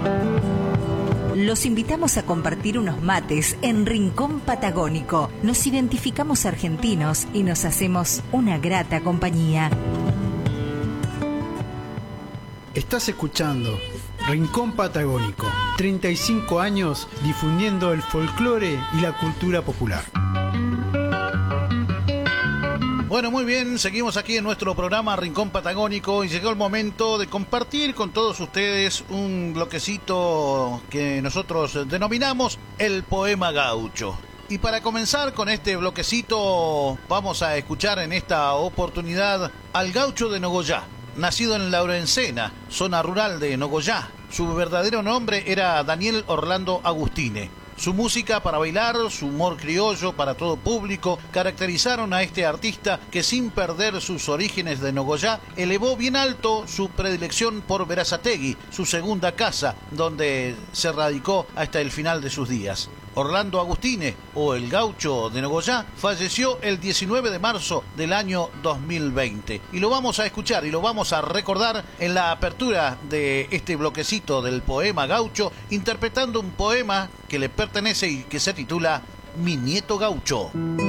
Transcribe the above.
Los invitamos a compartir unos mates en Rincón Patagónico. Nos identificamos argentinos y nos hacemos una grata compañía. Estás escuchando Rincón Patagónico, 35 años difundiendo el folclore y la cultura popular. Bueno, muy bien, seguimos aquí en nuestro programa Rincón Patagónico y llegó el momento de compartir con todos ustedes un bloquecito que nosotros denominamos el poema gaucho. Y para comenzar con este bloquecito vamos a escuchar en esta oportunidad al gaucho de Nogoyá, nacido en Laurencena, zona rural de Nogoyá. Su verdadero nombre era Daniel Orlando Agustine. Su música para bailar, su humor criollo para todo público caracterizaron a este artista que, sin perder sus orígenes de Nogoyá, elevó bien alto su predilección por Berazategui, su segunda casa, donde se radicó hasta el final de sus días. Orlando Agustine, o el gaucho de Nogoyá, falleció el 19 de marzo del año 2020. Y lo vamos a escuchar y lo vamos a recordar en la apertura de este bloquecito del poema gaucho, interpretando un poema que le pertenece y que se titula Mi Nieto Gaucho.